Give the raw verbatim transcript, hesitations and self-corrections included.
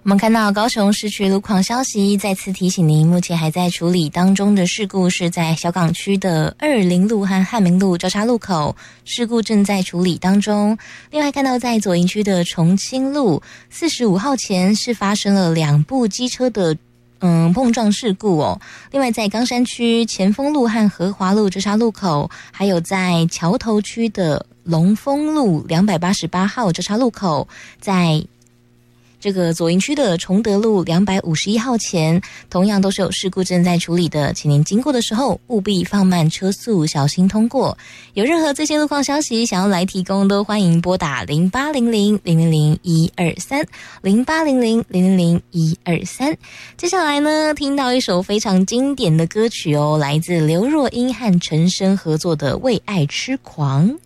我们看到高雄市区路况消息，再次提醒您，目前还在处理当中的事故是在小港区的二林路和汉明路交叉路口，事故正在处理当中。另外看到在左营区的重清路四十五号前是发生了两部机车的嗯碰撞事故哦。另外在冈山区前锋路和和华路交叉路口，还有在桥头区的龙丰路两百八十八号交叉路口，在这个左营区的崇德路两百五十一号前，同样都是有事故正在处理的，请您经过的时候务必放慢车速，小心通过。有任何最新路况消息想要来提供，都欢迎拨打零八零零零零零一二三 零八零零零零零一二三。接下来呢，听到一首非常经典的歌曲哦，来自刘若英和陈升合作的《为爱痴狂》。